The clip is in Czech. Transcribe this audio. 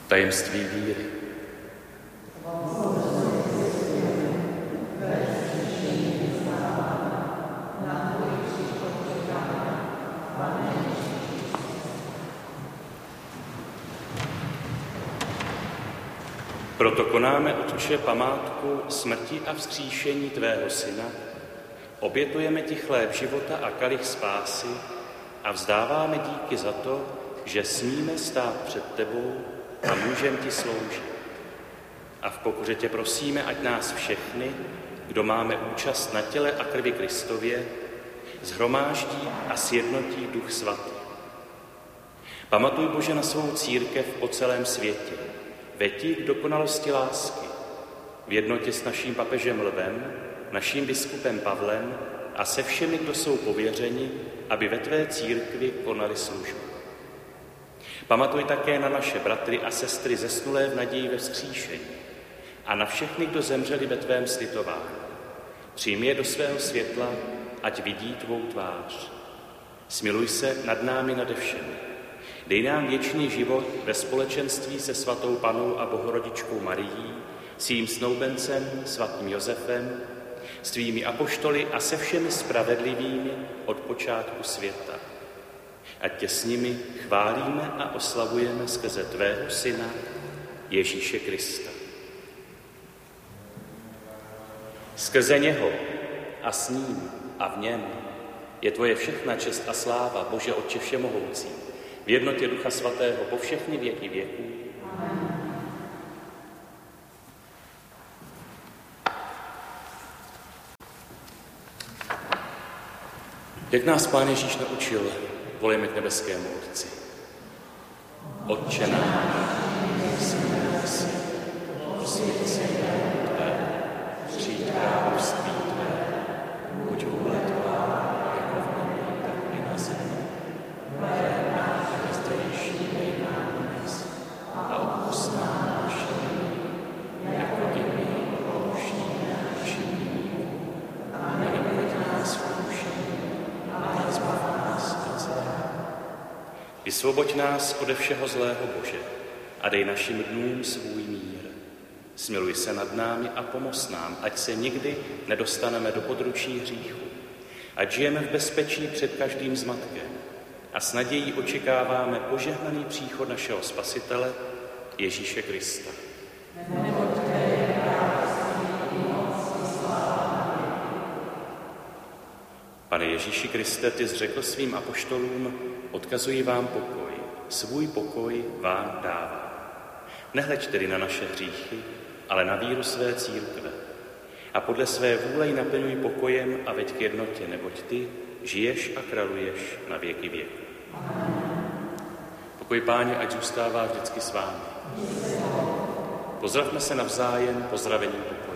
Tajemství víry. Proto konáme, Otče, památku smrti a vzkříšení tvého syna, obětujeme ti chléb života a kalich spásy a vzdáváme díky za to, že smíme stát před tebou a můžeme ti sloužit. A v pokoře tě prosíme, ať nás všechny, kdo máme účast na těle a krvi Kristově, shromáždí a sjednotí Duch Svatý. Pamatuj, Bože, na svou církev po celém světě, veď k dokonalosti lásky, v jednotě s naším papežem Lvem, naším biskupem Pavlem a se všemi, kdo jsou pověřeni, aby ve tvé církvi konali službu. Pamatuj také na naše bratry a sestry zesnulé v naději ve vzkříšení a na všechny, kdo zemřeli ve tvém slitování. Přijmi je do svého světla, ať vidí tvou tvář. Smiluj se nad námi nade všemi. Dej nám věčný život ve společenství se svatou Pannou a Bohorodičkou Marií, svým snoubencem svatým Josefem, s tvými apoštoly a se všemi spravedlivými od počátku světa. Ať tě s nimi chválíme a oslavujeme skrze tvého Syna Ježíše Krista. Skrze něho a s ním a v něm je tvoje všechna čest a sláva, Bože Otče všemohoucí, v jednotě Ducha Svatého po všechny věky věků. Amen. Jak nás Pán Ježíš naučil, volejme k nebeskému Otci. Otče náš, nebeský, posvěť se jméno tvé, přijď království tvé, buď vůle tvá, jako v nebi, tak i na zemi. Chléb náš každodejší dej nám dnes a odpusť nám naše viny, jako i my odpouštíme našim viníkům. A neveď nás v kušení, ale zbav nás od zlého. Vysvoboď nás ode všeho zlého, Bože, a dej našim dnům svůj mír. Smiluj se nad námi a pomoz nám, ať se nikdy nedostaneme do područí hříchu. Ať žijeme v bezpečí před každým zmatkem a s nadějí očekáváme požehnaný příchod našeho Spasitele Ježíše Krista. Pane Ježíši Kriste, ty jsi řekl svým apoštolům, odkazuji vám pokoj, svůj pokoj vám dávám. Nehleď tedy na naše hříchy, ale na víru své církve. A podle své vůle ji naplňuj pokojem a veď k jednotě, neboť ty žiješ a králuješ na věky věku. Pokoj Páně, ať zůstává vždycky s vámi. Pozdravme se navzájem pozdravením pokoje.